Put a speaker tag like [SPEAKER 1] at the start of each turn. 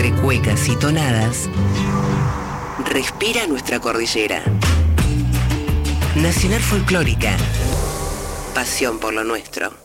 [SPEAKER 1] entre cuecas y tonadas, respira nuestra cordillera. Nacional Folclórica. Pasión por lo nuestro.